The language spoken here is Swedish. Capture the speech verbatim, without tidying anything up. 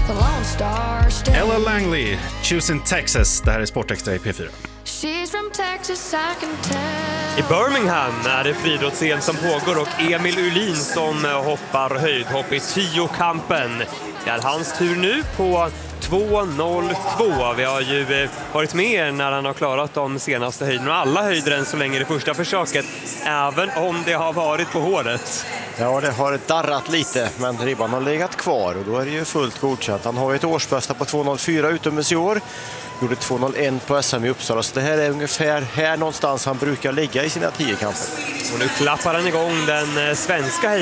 Ella Langley, Choosing Texas. Det här är Sportextra i P fyra. I Birmingham är det friidrotts-E M som pågår och Emil Ulinsson hoppar höjdhopp i tiokampen. Det är hans tur nu på två noll två. Vi har ju varit med när han har klarat de senaste höjderna. Alla höjder än så länge i det första försöket, även om det har varit på håret. Ja, det har darrat lite, men ribban har legat kvar och då är det ju fullt godkänt. Han har ju ett årsbästa på två noll fyra utomhus i år. Gjorde två noll ett på S M i Uppsala, så det här är ungefär här någonstans han brukar ligga i sina tio kamper. Och nu klappar han igång den svenska